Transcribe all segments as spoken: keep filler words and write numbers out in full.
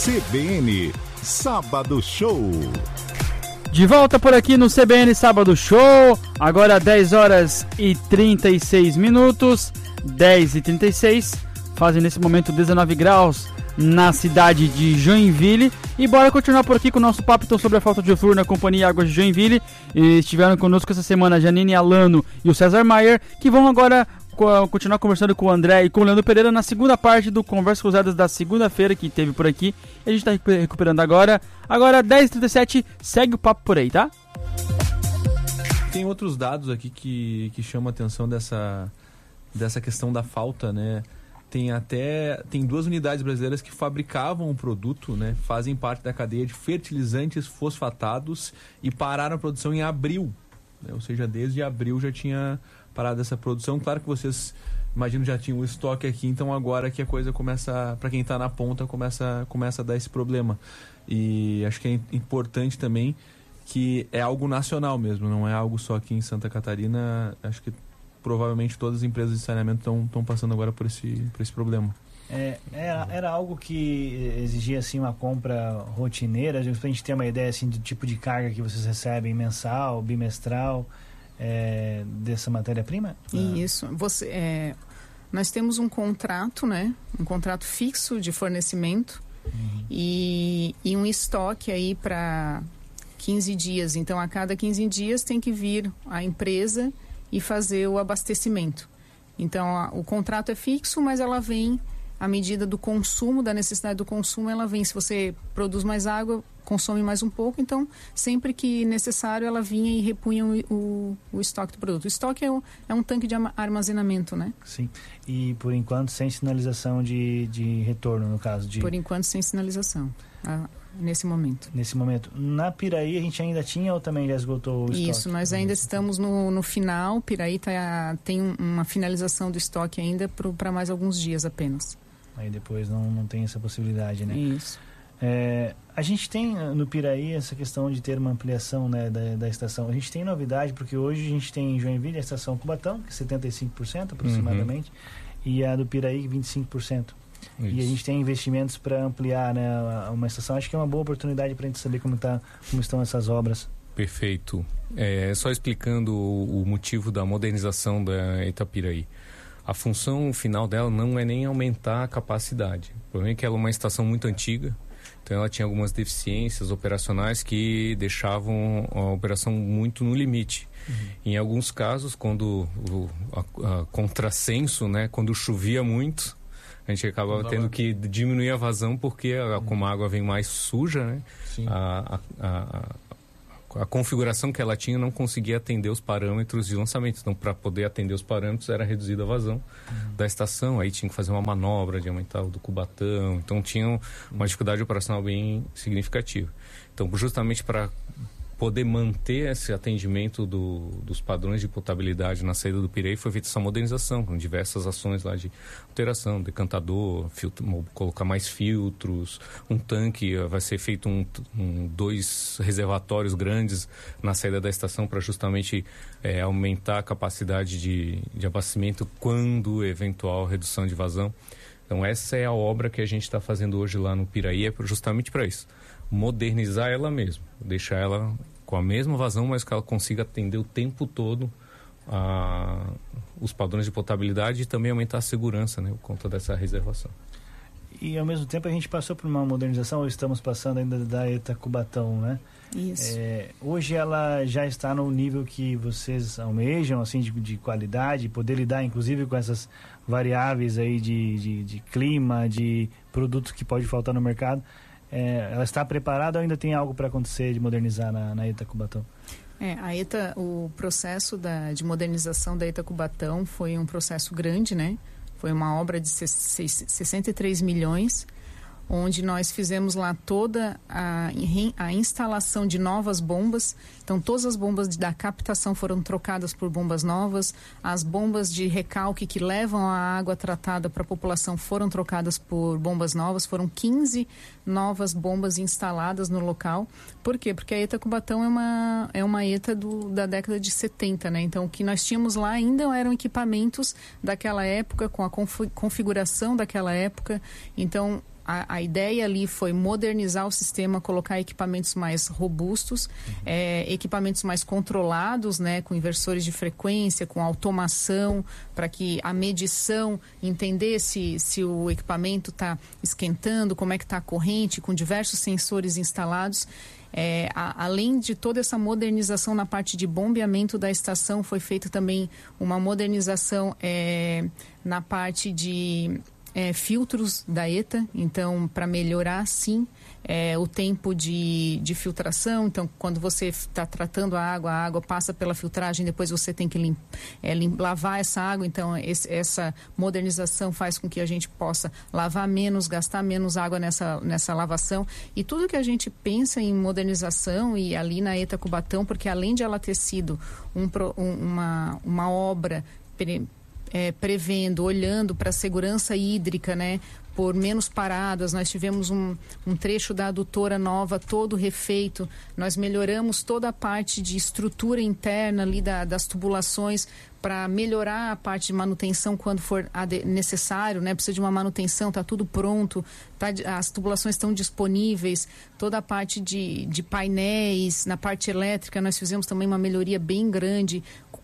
C B N Sábado Show. De volta por aqui no C B N Sábado Show, agora dez horas e trinta e seis minutos, dez e trinta e seis, fazem nesse momento dezenove graus na cidade de Joinville. E bora continuar por aqui com o nosso papo então, sobre a falta de flúor na Companhia Águas de Joinville. E estiveram conosco essa semana a Janine Alano e o César Maier, que vão agora continuar conversando com o André e com o Leandro Pereira na segunda parte do Conversas Cruzadas da segunda-feira que teve por aqui. A gente está recuperando agora. Agora, dez e trinta e sete, segue o papo por aí, tá? Tem outros dados aqui que, que chamam a atenção dessa, dessa questão da falta, né? Tem até tem duas unidades brasileiras que fabricavam o produto, né? Fazem parte da cadeia de fertilizantes fosfatados e pararam a produção em abril, né? Ou seja, desde abril já tinha parado essa produção. Claro que vocês, imagino, já tinham o estoque aqui, então agora que a coisa começa, para quem está na ponta, começa, começa a dar esse problema. E acho que é importante também que é algo nacional mesmo, não é algo só aqui em Santa Catarina. Acho que provavelmente todas as empresas de saneamento estão passando agora por esse, por esse problema. É, era, era algo que exigia assim, uma compra rotineira, para a gente ter uma ideia assim, do tipo de carga que vocês recebem mensal, bimestral, é, dessa matéria-prima? Isso. Você, é, nós temos um contrato, né? Um contrato fixo de fornecimento, uhum. e, e um estoque aí para quinze dias. Então, a cada quinze dias tem que vir a empresa e fazer o abastecimento. Então, a, o contrato é fixo, mas ela vem à medida do consumo, da necessidade do consumo, ela vem. Se você produz mais água, consome mais um pouco. Então, sempre que necessário, ela vinha e repunha o, o, o estoque do produto. O estoque é, o, é um tanque de armazenamento, né? Sim. E, por enquanto, sem sinalização de, de retorno, no caso de... Por enquanto, sem sinalização. Ah, nesse momento. Nesse momento. Na Piraí a gente ainda tinha ou também já esgotou o estoque? Isso, nós ainda estamos no, no final. Piraí tá, tem uma finalização do estoque ainda para mais alguns dias apenas. Aí depois não, não tem essa possibilidade, né? Isso. É, a gente tem no Piraí essa questão de ter uma ampliação, né, da, da estação. A gente tem novidade, porque hoje a gente tem em Joinville a estação Cubatão, que é setenta e cinco por cento aproximadamente, uhum. e a do Piraí vinte e cinco por cento. Isso. E a gente tem investimentos para ampliar, né, uma estação. Acho que é uma boa oportunidade para a gente saber como, tá, como estão essas obras. Perfeito. É, só explicando o, o motivo da modernização da Itapiraí. A função final dela não é nem aumentar a capacidade. O problema é que ela é uma estação muito antiga, então ela tinha algumas deficiências operacionais que deixavam a operação muito no limite. Uhum. Em alguns casos, quando o a, a contrassenso, né, quando chovia muito, a gente acaba tendo lá. que diminuir a vazão, porque a, como a água vem mais suja, né, a, a, a, a configuração que ela tinha não conseguia atender os parâmetros de lançamento. Então, para poder atender os parâmetros, era reduzida a vazão uhum. da estação. Aí tinha que fazer uma manobra de aumentar o do cubatão. Então, tinha uma dificuldade operacional bem significativa. Então, justamente para poder manter esse atendimento do, dos padrões de potabilidade na saída do Piraí, foi feita essa modernização, com diversas ações lá de alteração, decantador, filtro, colocar mais filtros, um tanque, vai ser feito um, um, dois reservatórios grandes na saída da estação para justamente é, aumentar a capacidade de, de abastecimento quando eventual redução de vazão. Então essa é a obra que a gente está fazendo hoje lá no Piraí, é justamente para isso. Modernizar ela mesmo, deixar ela com a mesma vazão, mas que ela consiga atender o tempo todo a, os padrões de potabilidade e também aumentar a segurança, né, por conta dessa reservação. E ao mesmo tempo a gente passou por uma modernização, ou estamos passando ainda da ETA Cubatão, né? Isso. É, hoje ela já está no nível que vocês almejam, assim, de, de qualidade, poder lidar inclusive com essas variáveis aí de, de, de clima, de produtos que pode faltar no mercado. É, ela está preparada ou ainda tem algo para acontecer de modernizar na, na ETA Cubatão? É, a ETA, o processo da, de modernização da ETA Cubatão foi um processo grande, né? Foi uma obra de sessenta e três milhões, onde nós fizemos lá toda a, a instalação de novas bombas. Então, todas as bombas da captação foram trocadas por bombas novas. As bombas de recalque que levam a água tratada para a população foram trocadas por bombas novas. Foram quinze novas bombas instaladas no local. Por quê? Porque a ETA Cubatão é uma, é uma ETA do, da década de setenta, né? Então, o que nós tínhamos lá ainda eram equipamentos daquela época, com a configuração daquela época. Então, a, a ideia ali foi modernizar o sistema, colocar equipamentos mais robustos, uhum. é, equipamentos mais controlados, né, com inversores de frequência, com automação, para que a medição, entender se, se o equipamento está esquentando, como é que está a corrente, com diversos sensores instalados. É, a, além de toda essa modernização na parte de bombeamento da estação, foi feita também uma modernização é, na parte de é, filtros da ETA, então para melhorar sim é, o tempo de, de filtração. Então quando você está tratando a água, a água passa pela filtragem, depois você tem que lim, é, lim, lavar essa água, então esse, essa modernização faz com que a gente possa lavar menos, gastar menos água nessa, nessa lavação. E tudo que a gente pensa em modernização e ali na ETA Cubatão, porque além de ela ter sido um, um, uma, uma obra pre, é, prevendo, olhando para a segurança hídrica, né, por menos paradas, nós tivemos um, um trecho da adutora nova todo refeito, nós melhoramos toda a parte de estrutura interna ali da, das tubulações para melhorar a parte de manutenção quando for necessário, né? Precisa de uma manutenção, está tudo pronto, tá, as tubulações estão disponíveis, toda a parte de, de painéis, na parte elétrica nós fizemos também uma melhoria bem grande.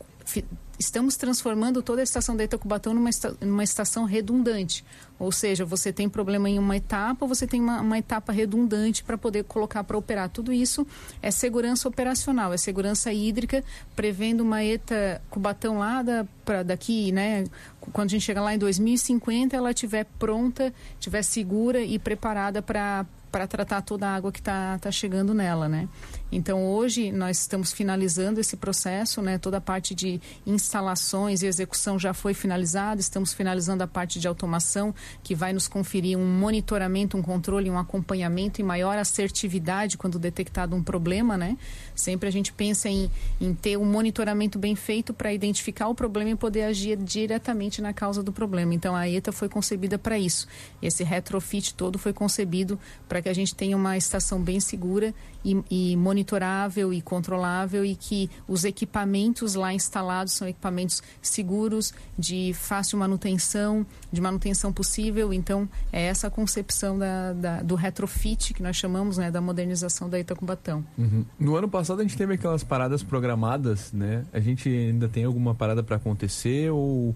Estamos transformando toda a estação da ETA Cubatão numa, esta, numa estação redundante. Ou seja, você tem problema em uma etapa, você tem uma, uma etapa redundante para poder colocar para operar. Tudo isso é segurança operacional, é segurança hídrica, prevendo uma ETA Cubatão lá da, pra daqui, né? Quando a gente chegar lá em dois mil e cinquenta, ela estiver pronta, estiver segura e preparada para para tratar toda a água que está tá chegando nela, né? Então, hoje, nós estamos finalizando esse processo, né? Toda a parte de instalações e execução já foi finalizada, estamos finalizando a parte de automação, que vai nos conferir um monitoramento, um controle, um acompanhamento e maior assertividade quando detectado um problema, né? Sempre a gente pensa em, em ter um monitoramento bem feito para identificar o problema e poder agir diretamente na causa do problema. Então, a ETA foi concebida para isso. Esse retrofit todo foi concebido para que a gente tenha uma estação bem segura e, e monitorável e controlável, e que os equipamentos lá instalados são equipamentos seguros, de fácil manutenção, de manutenção possível. Então, é essa a concepção da, da, do retrofit, que nós chamamos, né, da modernização da ETA Cubatão. Uhum. No ano passado a gente teve aquelas paradas programadas, né? A gente ainda tem alguma parada para acontecer, ou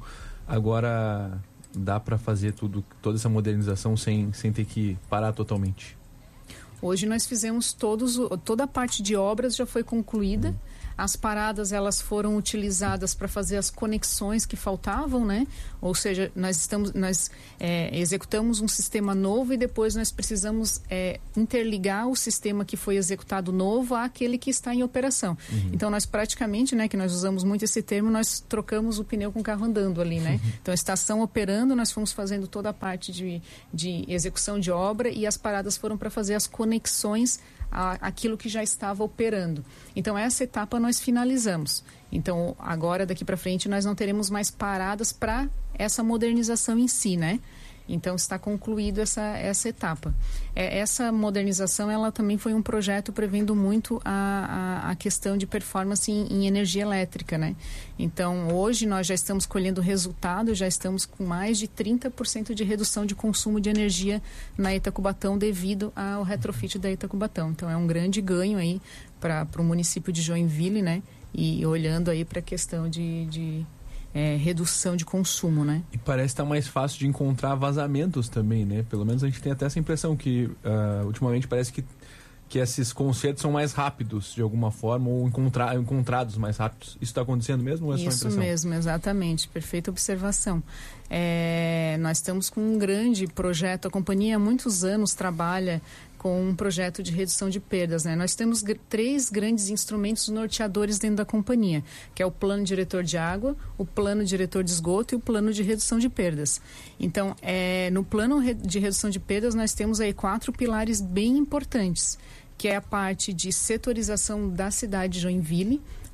agora dá para fazer tudo, toda essa modernização sem, sem ter que parar totalmente? Hoje nós fizemos todos, toda a parte de obras já foi concluída. Hum. As paradas, elas foram utilizadas para fazer as conexões que faltavam, né? Ou seja, nós estamos, nós é, executamos um sistema novo e depois nós precisamos é, interligar o sistema que foi executado novo àquele que está em operação. Uhum. Então, nós praticamente, né, que nós usamos muito esse termo, nós trocamos o pneu com o carro andando ali, né? Uhum. Então, a estação operando, nós fomos fazendo toda a parte de, de execução de obra, e as paradas foram para fazer as conexões aquilo que já estava operando. Então, essa etapa nós finalizamos. Então, agora, daqui para frente, nós não teremos mais paradas para essa modernização em si, né? Então, está concluído essa, essa etapa. É, essa modernização, ela também foi um projeto prevendo muito a, a, a questão de performance em, em energia elétrica, né? Então, hoje nós já estamos colhendo resultado, já estamos com mais de trinta por cento de redução de consumo de energia na ETA Cubatão devido ao retrofit da ETA Cubatão. Então, é um grande ganho aí para o município de Joinville, né? E olhando aí para a questão de... de É, redução de consumo, né? E parece estar mais fácil de encontrar vazamentos também, né? Pelo menos a gente tem até essa impressão que uh, ultimamente parece que, que esses concertos são mais rápidos de alguma forma, ou encontra, encontrados mais rápidos. Isso está acontecendo mesmo ou é só Isso impressão? Mesmo, exatamente. Perfeita observação. É, nós estamos com um grande projeto, a companhia há muitos anos trabalha com um projeto de redução de perdas, né? Nós temos g- três grandes instrumentos norteadores dentro da companhia, que é o plano diretor de água, o plano diretor de esgoto e o plano de redução de perdas. Então, é, no plano re- de redução de perdas, nós temos aí quatro pilares bem importantes, que é a parte de setorização da cidade de Joinville,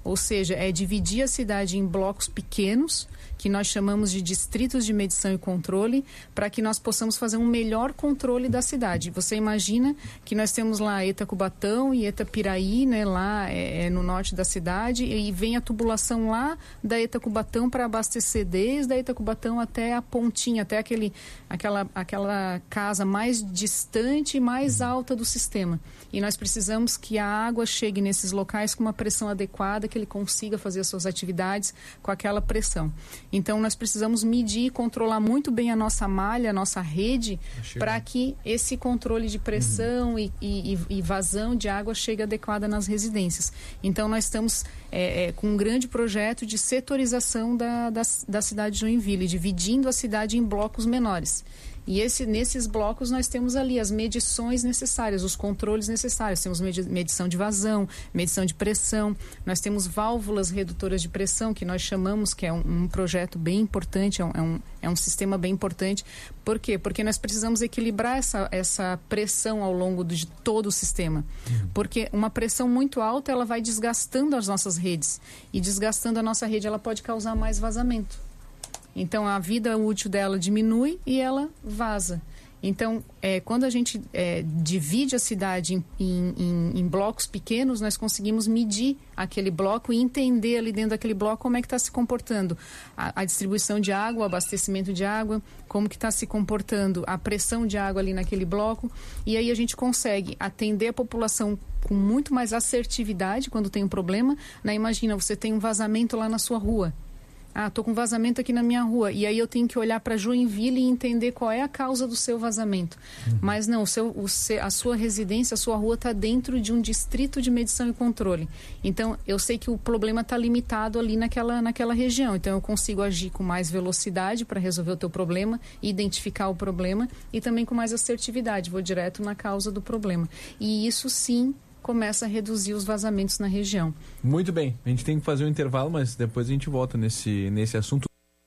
Ou seja, é dividir a cidade em blocos pequenos, que nós chamamos de distritos de medição e controle, para que nós possamos fazer um melhor controle da cidade. Você imagina que nós temos lá Eta Cubatão e Eta Piraí, né, lá é, é no norte da cidade, e vem a tubulação lá da Eta Cubatão para abastecer desde a Eta Cubatão até a pontinha, até aquele, aquela, aquela casa mais distante e mais alta do sistema. E nós precisamos que a água chegue nesses locais com uma pressão adequada, que ele consiga fazer as suas atividades com aquela pressão. Então, nós precisamos medir e controlar muito bem a nossa malha, a nossa rede, para que esse controle de pressão uhum. e, e, e vazão de água chegue adequada nas residências. Então, nós estamos é, é, com um grande projeto de setorização da, da, da cidade de Joinville, dividindo a cidade em blocos menores. E esse, nesses blocos nós temos ali as medições necessárias, os controles necessários. Temos medi- medição de vazão, medição de pressão, nós temos válvulas redutoras de pressão, que nós chamamos, que é um, um projeto bem importante, é um, é, um, é um sistema bem importante. Por quê? Porque nós precisamos equilibrar essa, essa pressão ao longo de todo o sistema. Uhum. Porque uma pressão muito alta, ela vai desgastando as nossas redes. E desgastando a nossa rede, ela pode causar mais vazamento. Então, a vida útil dela diminui e ela vaza. Então, é, quando a gente é, divide a cidade em, em, em, em blocos pequenos, nós conseguimos medir aquele bloco e entender ali dentro daquele bloco como é que está se comportando a, a distribuição de água, o abastecimento de água, como que está se comportando a pressão de água ali naquele bloco. E aí a gente consegue atender a população com muito mais assertividade quando tem um problema. Né? Imagina, você tem um vazamento lá na sua rua. Ah, estou com vazamento aqui na minha rua. E aí eu tenho que olhar para Joinville e entender qual é a causa do seu vazamento. Uhum. Mas não, o seu, o seu, a sua residência, a sua rua está dentro de um distrito de medição e controle. Então, eu sei que o problema está limitado ali naquela, naquela região. Então, eu consigo agir com mais velocidade para resolver o teu problema, identificar o problema e também com mais assertividade. Vou direto na causa do problema. E isso, sim, começa a reduzir os vazamentos na região. Muito bem, a gente tem que fazer um intervalo, mas depois a gente volta nesse, nesse assunto.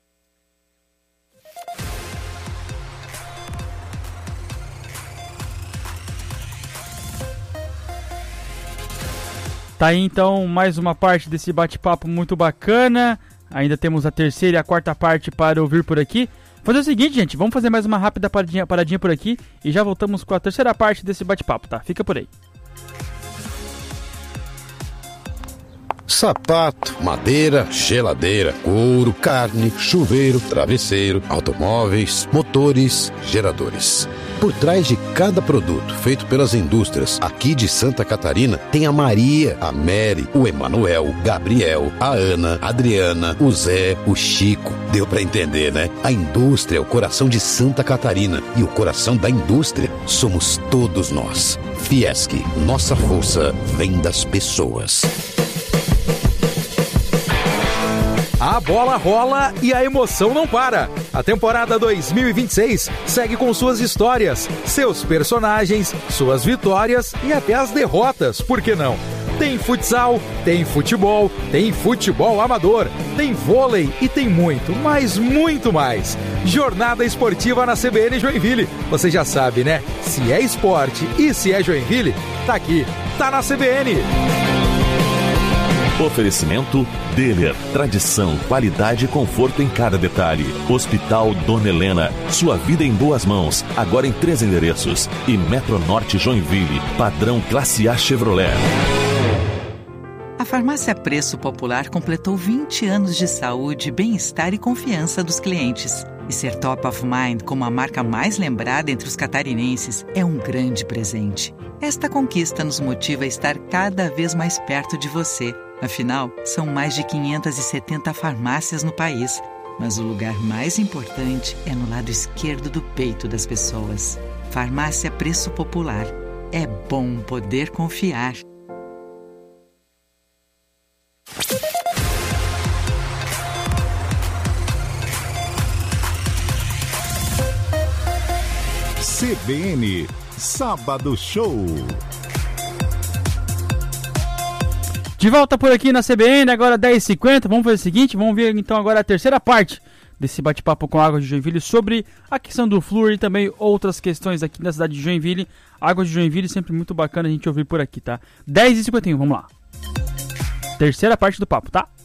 Tá aí então mais uma parte desse bate-papo muito bacana. Ainda temos a terceira e a quarta parte para ouvir por aqui. Vou fazer o seguinte, gente, vamos fazer mais uma rápida paradinha, paradinha por aqui e já voltamos com a terceira parte desse bate-papo, tá? Fica por aí. Sapato, madeira, geladeira, couro, carne, chuveiro, travesseiro, automóveis, motores, geradores. Por trás de cada produto feito pelas indústrias aqui de Santa Catarina, tem a Maria, a Mary, o Emanuel, Gabriel, a Ana, a Adriana, o Zé, o Chico. Deu pra entender, né? A indústria é o coração de Santa Catarina e o coração da indústria somos todos nós. Fiesc, nossa força vem das pessoas. A bola rola e a emoção não para. A temporada dois mil e vinte e seis segue com suas histórias, seus personagens, suas vitórias e até as derrotas, por que não? Tem futsal, tem futebol, tem futebol amador, tem vôlei e tem muito, mas muito mais. Jornada esportiva na C B N Joinville. Você já sabe, né? Se é esporte e se é Joinville, tá aqui, tá na C B N. Oferecimento Deller, tradição, qualidade e conforto em cada detalhe. Hospital Dona Helena, sua vida em boas mãos, agora em três endereços. E Metronorte Joinville, padrão classe A Chevrolet. A Farmácia Preço Popular completou vinte anos de saúde, bem-estar e confiança dos clientes. E ser top of mind como a marca mais lembrada entre os catarinenses é um grande presente. Esta conquista nos motiva a estar cada vez mais perto de você. Afinal, são mais de quinhentas e setenta farmácias no país. Mas o lugar mais importante é no lado esquerdo do peito das pessoas. Farmácia Preço Popular. É bom poder confiar. C B N Sábado Show. De volta por aqui na C B N, agora dez e cinquenta. Vamos fazer o seguinte, vamos ver então agora a terceira parte desse bate-papo com a Águas de Joinville sobre a questão do flúor e também outras questões aqui na cidade de Joinville. Águas de Joinville sempre muito bacana a gente ouvir por aqui, tá? dez e cinquenta e um, vamos lá. terceira parte do papo, tá?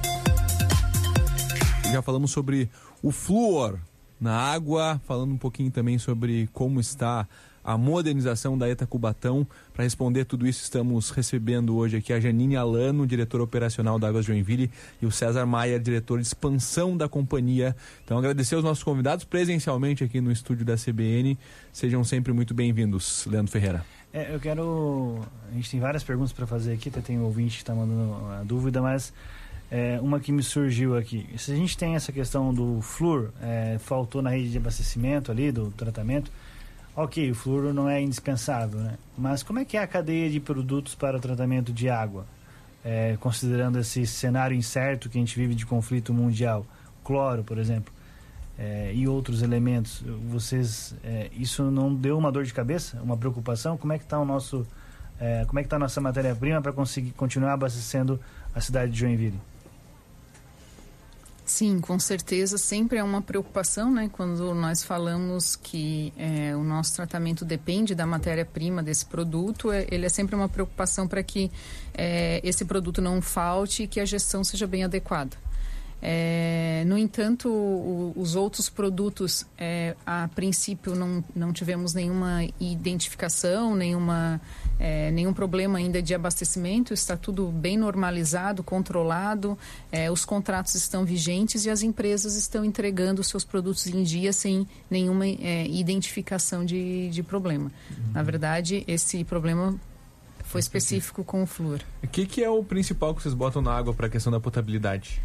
Já falamos sobre o flúor na água, falando um pouquinho também sobre como está a modernização da ETA Cubatão. Para responder tudo isso, estamos recebendo hoje aqui a Janine Alano, diretora operacional da Águas Joinville, e o César Maier, diretor de expansão da companhia. Então, agradecer aos nossos convidados presencialmente aqui no estúdio da C B N. Sejam sempre muito bem-vindos. Leandro Ferreira. É, eu quero... A gente tem várias perguntas para fazer aqui, até tem um ouvinte que está mandando a dúvida, mas é, uma que me surgiu aqui. Se a gente tem essa questão do flúor, é, faltou na rede de abastecimento ali, do tratamento, ok, o flúor não é indispensável, né? Mas como é que é a cadeia de produtos para o tratamento de água? É, considerando esse cenário incerto que a gente vive de conflito mundial, cloro, por exemplo, é, e outros elementos, vocês, é, isso não deu uma dor de cabeça, uma preocupação? Como é que está o nosso, é, como é que está a nossa matéria-prima para conseguir continuar abastecendo a cidade de Joinville? Sim, com certeza, sempre é uma preocupação, né, quando nós falamos que é, o nosso tratamento depende da matéria-prima desse produto, é, ele é sempre uma preocupação para que é, esse produto não falte e que a gestão seja bem adequada. É, no entanto, o, os outros produtos, é, a princípio não, não tivemos nenhuma identificação, nenhuma, é, nenhum problema ainda de abastecimento, está tudo bem normalizado, controlado, é, os contratos estão vigentes e as empresas estão entregando os seus produtos em dia sem nenhuma é, identificação de, de problema. Uhum. Na verdade, esse problema foi específico com o flúor. O que, que é o principal que vocês botam na água para a questão da potabilidade?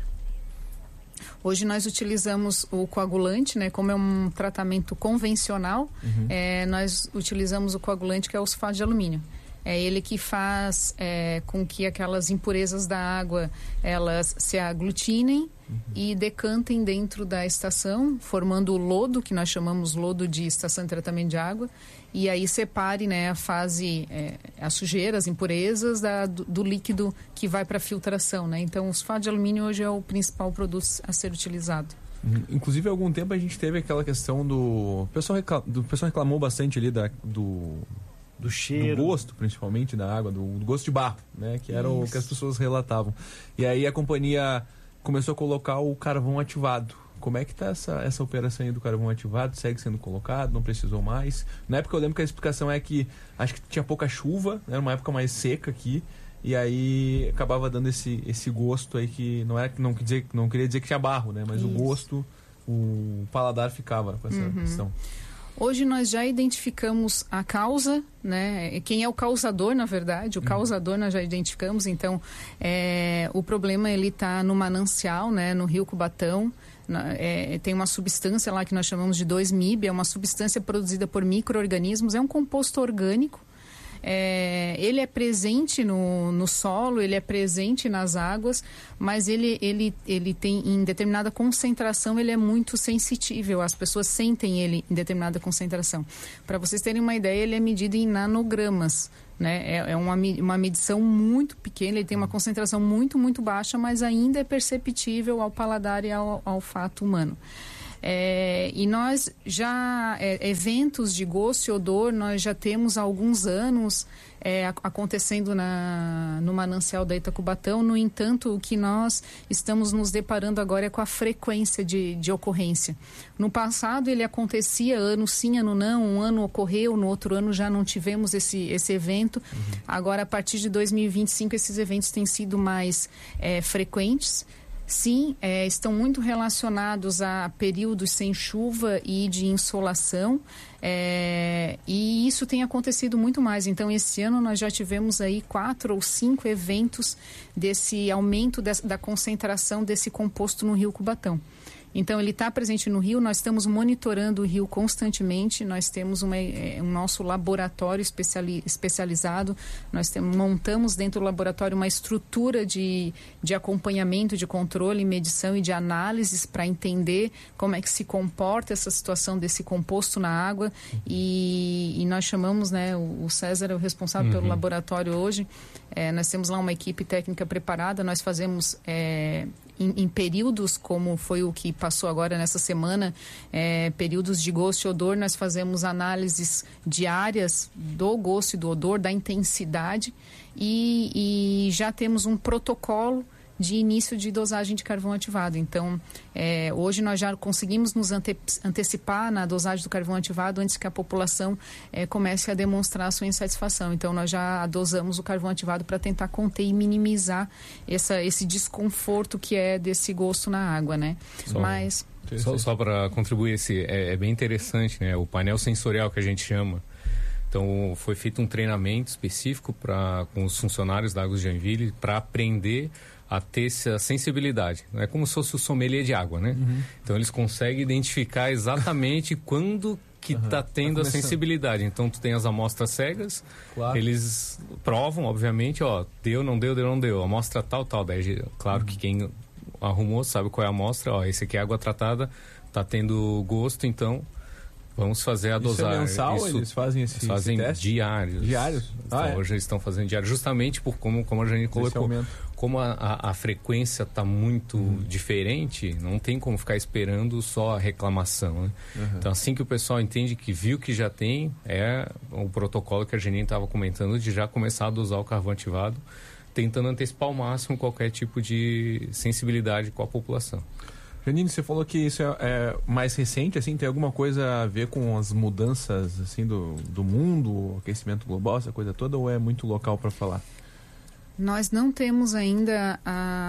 Hoje nós utilizamos o coagulante, né? Como é um tratamento convencional, uhum. é, nós utilizamos o coagulante, que é o sulfato de alumínio. É ele que faz é, com que aquelas impurezas da água, elas se aglutinem uhum. e decantem dentro da estação, formando o lodo, que nós chamamos lodo de estação de tratamento de água, e aí separe, né, a fase, é, a sujeira, as impurezas da, do, do líquido que vai para a filtração, né? Então, o sulfato de alumínio hoje é o principal produto a ser utilizado. Inclusive, há algum tempo a gente teve aquela questão do... O pessoal, reclam... o pessoal reclamou bastante ali da, do... Do cheiro. Do gosto, principalmente, da água, do, do gosto de barro, né? Que era Isso. o que as pessoas relatavam. E aí a companhia começou a colocar o carvão ativado. Como é que está essa, essa operação aí do carvão ativado? Segue sendo colocado? Não precisou mais? Na época eu lembro que a explicação é que acho que tinha pouca chuva, era uma época mais seca aqui, e aí acabava dando esse, esse gosto aí que não, era, não, quer dizer, não queria dizer que tinha barro, né? Mas Isso. o gosto, o paladar ficava com essa uhum. questão. Hoje nós já identificamos a causa, né? Quem é o causador, na verdade, o causador nós já identificamos. Então, é, o problema ele está no manancial, né? No Rio Cubatão. É, tem uma substância lá que nós chamamos de dois M I B, é uma substância produzida por micro-organismos, é um composto orgânico. É, ele é presente no, no solo, ele é presente nas águas, mas ele, ele, ele tem em determinada concentração, ele é muito sensível, as pessoas sentem ele em determinada concentração. Para vocês terem uma ideia, ele é medido em nanogramas, né? É, é uma, uma medição muito pequena, ele tem uma concentração muito, muito baixa, mas ainda é perceptível ao paladar e ao, ao olfato humano. É, e nós já, é, eventos de gosto e odor, nós já temos há alguns anos é, acontecendo na, no manancial da ETA Cubatão. No entanto, o que nós estamos nos deparando agora é com a frequência de, de ocorrência. No passado ele acontecia ano sim, ano não, um ano ocorreu, no outro ano já não tivemos esse, esse evento. Uhum. Agora, a partir de dois mil e vinte e cinco, esses eventos têm sido mais é, frequentes. Sim, é, estão muito relacionados a períodos sem chuva e de insolação, é, e isso tem acontecido muito mais. Então, esse ano nós já tivemos aí quatro ou cinco eventos desse aumento de, da concentração desse composto no Rio Cubatão. Então, ele está presente no rio, nós estamos monitorando o rio constantemente, nós temos uma, é, um nosso laboratório especiali, especializado, nós tem, montamos dentro do laboratório uma estrutura de, de acompanhamento, de controle, medição e de análises para entender como é que se comporta essa situação desse composto na água, e, e nós chamamos, né, o, o César é o responsável uhum. pelo laboratório hoje, é, nós temos lá uma equipe técnica preparada, nós fazemos... É, em, em períodos, como foi o que passou agora nessa semana, é, períodos de gosto e odor, nós fazemos análises diárias do gosto e do odor, da intensidade, e, e já temos um protocolo de início de dosagem de carvão ativado. Então, é, hoje nós já conseguimos nos ante antecipar na dosagem do carvão ativado antes que a população é, comece a demonstrar a sua insatisfação. Então, nós já dosamos o carvão ativado para tentar conter e minimizar essa, esse desconforto que é desse gosto na água, né? Só, Mas... Só, só para contribuir, esse, é, é bem interessante, né? O painel sensorial que a gente chama. Então, foi feito um treinamento específico pra, com os funcionários da Águas de Joinville para aprender a ter essa sensibilidade. É como se fosse o sommelier de água, né? Uhum. Então, eles conseguem identificar exatamente quando que está uhum. tendo tá a sensibilidade. Então, tu tem as amostras cegas, claro. Eles provam, obviamente, ó, deu, não deu, deu, não deu. Amostra tal, tal. Daí, claro uhum. que quem arrumou sabe qual é a amostra. Ó, esse aqui é água tratada, está tendo gosto, então... Vamos fazer a dosagem. Isso é mensal? Isso, eles fazem esse, fazem esse teste? Diários. Diários? Então, ah, é. Hoje eles estão fazendo diários, justamente por como, como a gente colocou. Como a, a, a frequência está muito uhum. diferente, não tem como ficar esperando só a reclamação. Né? Uhum. Então, assim que o pessoal entende que viu que já tem, é o protocolo que a Janine estava comentando de já começar a dosar o carvão ativado, tentando antecipar ao máximo qualquer tipo de sensibilidade com a população. Janine, você falou que isso é, é mais recente, assim, tem alguma coisa a ver com as mudanças, assim, do, do mundo, o aquecimento global, essa coisa toda, ou é muito local para falar? Nós não temos ainda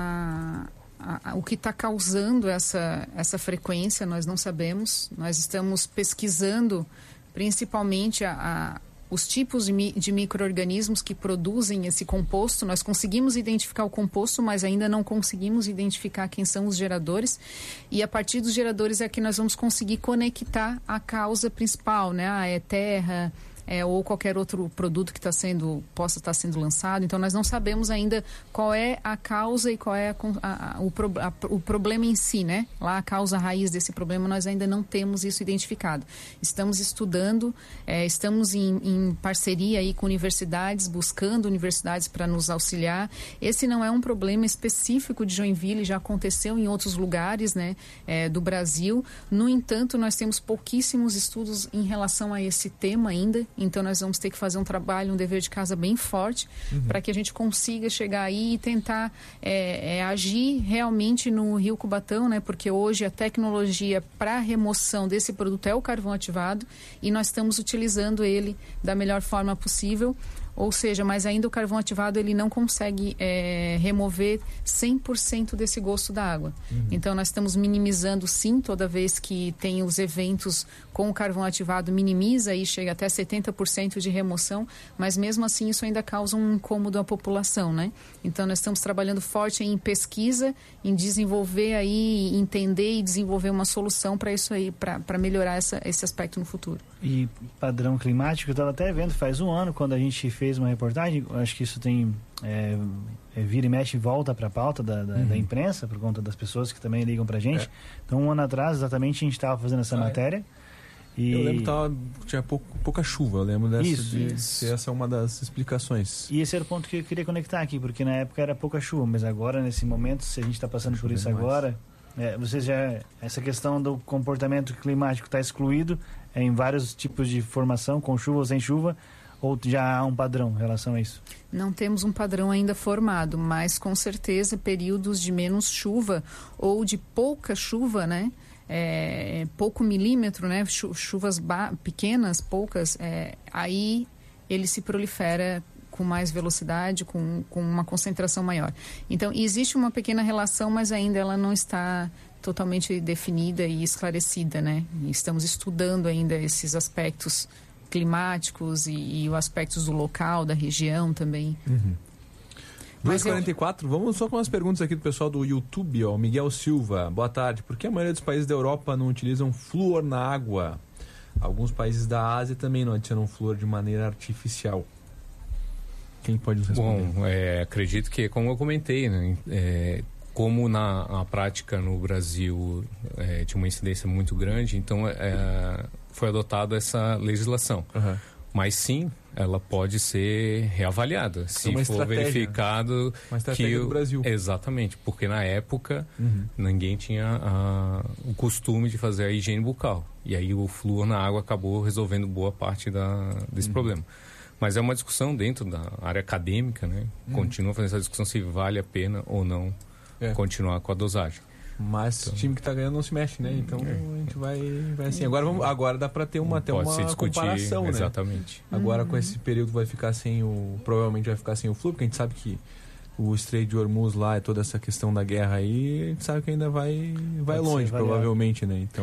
a, a, a, o que está causando essa, essa frequência, nós não sabemos. Nós estamos pesquisando principalmente a, a os tipos de, mi, de micro-organismos que produzem esse composto. Nós conseguimos identificar o composto, mas ainda não conseguimos identificar quem são os geradores. E a partir dos geradores é que nós vamos conseguir conectar a causa principal, né? Ah, é terra... É, ou qualquer outro produto que tá sendo, possa estar sendo lançado. Então, nós não sabemos ainda qual é a causa e qual é a, a, a, o, pro, a, o problema em si, né? Lá, a causa raiz desse problema, nós ainda não temos isso identificado. Estamos estudando, é, estamos em, em parceria aí com universidades, buscando universidades para nos auxiliar. Esse não é um problema específico de Joinville, já aconteceu em outros lugares, né, é, do Brasil. No entanto, nós temos pouquíssimos estudos em relação a esse tema ainda. Então, nós vamos ter que fazer um trabalho, um dever de casa bem forte, uhum. para que a gente consiga chegar aí e tentar é, é, agir realmente no Rio Cubatão, né? Porque hoje a tecnologia para remoção desse produto é o carvão ativado e nós estamos utilizando ele da melhor forma possível. Ou seja, mas ainda o carvão ativado ele não consegue é, remover cem por cento desse gosto da água. Uhum. Então, nós estamos minimizando sim, toda vez que tem os eventos com o carvão ativado, minimiza e chega até setenta por cento de remoção, mas mesmo assim isso ainda causa um incômodo à população, né? Então, nós estamos trabalhando forte em pesquisa, em desenvolver aí, entender e desenvolver uma solução para isso aí, para melhorar essa, esse aspecto no futuro. E padrão climático, eu estava até vendo, faz um ano, quando a gente fez uma reportagem, acho que isso tem é, é, vira e mexe e volta para a pauta da, da, uhum. da imprensa, por conta das pessoas que também ligam para a gente. É. Então, um ano atrás, exatamente, a gente estava fazendo essa ah, matéria. É. E... Eu lembro que tava, tinha pouco, pouca chuva, eu lembro dessa, isso, de isso. ser essa uma das explicações. E esse era o ponto que eu queria conectar aqui, porque na época era pouca chuva, mas agora, nesse momento, se a gente está passando por isso demais. agora, é, você já, essa questão do comportamento climático está excluído é, em vários tipos de formação, com chuva ou sem chuva, ou já há um padrão em relação a isso? Não temos um padrão ainda formado, mas com certeza períodos de menos chuva ou de pouca chuva, né? É, pouco milímetro, né? Chu chuvas pequenas, poucas, é, aí ele se prolifera com mais velocidade, com, com uma concentração maior. Então, existe uma pequena relação, mas ainda ela não está totalmente definida e esclarecida, né? E estamos estudando ainda esses aspectos climáticos e, e os aspectos do local, da região também. Uhum. duas e quarenta e quatro, eu... vamos só com umas perguntas aqui do pessoal do YouTube, ó. Miguel Silva, boa tarde. Por que a maioria dos países da Europa não utilizam flúor na água? Alguns países da Ásia também não adicionam flúor de maneira artificial. Quem pode nos responder? Bom, é, acredito que, como eu comentei, né, é, como na, na prática no Brasil é, tinha uma incidência muito grande, então é, foi adotada essa legislação. Uhum. Mas sim, ela pode ser reavaliada, se uma for verificado uma estratégia que do Brasil. Exatamente, porque na época Uhum. ninguém tinha a, o costume de fazer a higiene bucal. E aí o flúor na água acabou resolvendo boa parte da, desse Uhum. problema. Mas é uma discussão dentro da área acadêmica, né? Uhum. Continua fazendo essa discussão se vale a pena ou não É. continuar com a dosagem. Mas Então, o time que tá ganhando não se mexe, né? Então é. a gente vai, vai assim. Agora, vamos, agora dá para ter uma, até Pode uma se discutir, comparação, né? exatamente. Agora com esse período vai ficar sem o... Provavelmente vai ficar sem o fluxo, porque a gente sabe que o Estreito de Hormuz lá e toda essa questão da guerra aí, a gente sabe que ainda vai, vai Pode ser longe, variável. provavelmente, né? Então...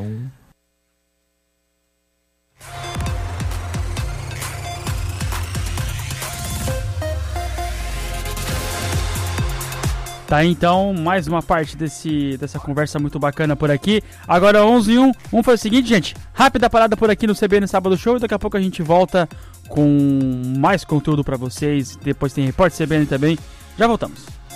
Tá, então, mais uma parte desse, dessa conversa muito bacana por aqui. Agora onze e um. Vamos fazer o seguinte, gente. Rápida parada por aqui no C B N Sábado Show. E daqui a pouco a gente volta com mais conteúdo pra vocês. Depois tem Repórter C B N também. Já voltamos.